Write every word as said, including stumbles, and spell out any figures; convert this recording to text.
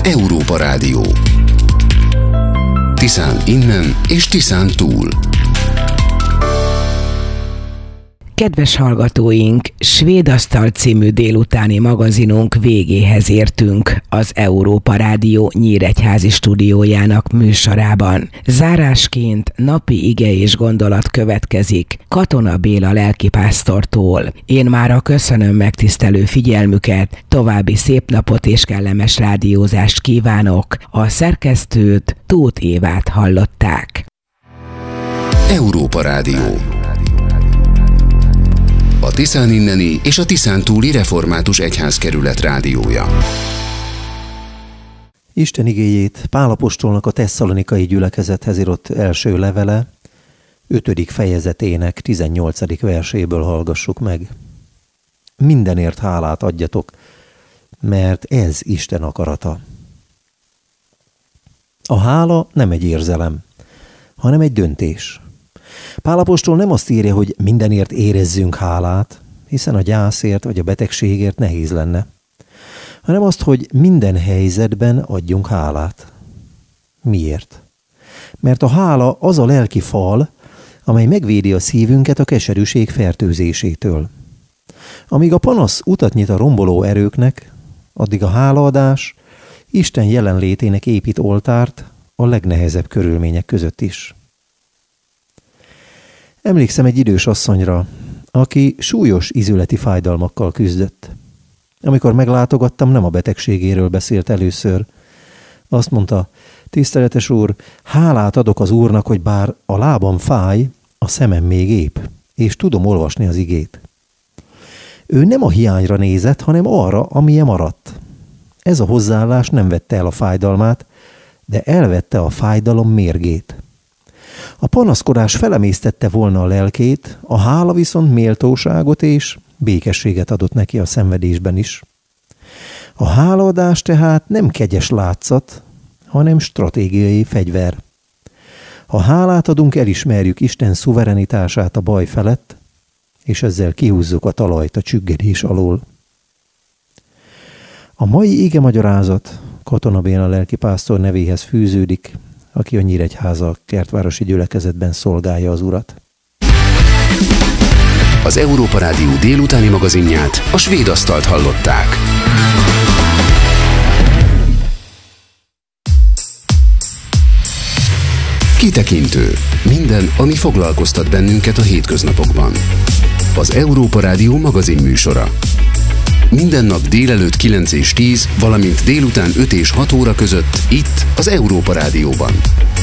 Európa Rádió. Tiszán innen és Tiszán túl. Kedves hallgatóink, Svéd Asztal című délutáni magazinunk végéhez értünk az Európa Rádió nyíregyházi stúdiójának műsorában. Zárásként napi ige és gondolat következik Katona Béla lelkipásztortól. Én mára köszönöm megtisztelő figyelmüket, további szép napot és kellemes rádiózást kívánok. A szerkesztőt, Tóth Évát hallották. Európa Rádió. A Tiszán inneni és a Tiszán túli református egyházkerület rádiója. Isten igéjét Pál apostolnak a tesszalonikai gyülekezethez írott első levele, ötödik fejezetének tizennyolcadik verséből hallgassuk meg. Mindenért hálát adjatok, mert ez Isten akarata. A hála nem egy érzelem, hanem egy döntés. Pál apostol nem azt írja, hogy mindenért érezzünk hálát, hiszen a gyászért vagy a betegségért nehéz lenne, hanem azt, hogy minden helyzetben adjunk hálát. Miért? Mert a hála az a lelki fal, amely megvédi a szívünket a keserűség fertőzésétől. Amíg a panasz utat nyit a romboló erőknek, addig a hálaadás Isten jelenlétének épít oltárt a legnehezebb körülmények között is. Emlékszem egy idős asszonyra, aki súlyos ízületi fájdalmakkal küzdött. Amikor meglátogattam, nem a betegségéről beszélt először. Azt mondta, tiszteletes úr, hálát adok az Úrnak, hogy bár a lábam fáj, a szemem még ép, és tudom olvasni az igét. Ő nem a hiányra nézett, hanem arra, amilyen maradt. Ez a hozzáállás nem vette el a fájdalmát, de elvette a fájdalom mérgét. A panaszkodás felemésztette volna a lelkét, a hála viszont méltóságot és békességet adott neki a szenvedésben is. A hálaadás tehát nem kegyes látszat, hanem stratégiai fegyver. Ha hálát adunk, elismerjük Isten szuverenitását a baj felett, és ezzel kihúzzuk a talajt a csüggedés alól. A mai igemagyarázat Katona Béla lelkipásztor nevéhez fűződik, aki a Nyíregyháza kertvárosi gyülekezetben szolgálja az Urat. Az Európa Rádió délutáni magazinját, a Svéd Asztalt hallották. Kitekintő. Minden, ami foglalkoztat bennünket a hétköznapokban. Az Európa Rádió magazin műsora. Minden nap délelőtt kilenc és tíz, valamint délután öt és hat óra között itt az Európa Rádióban.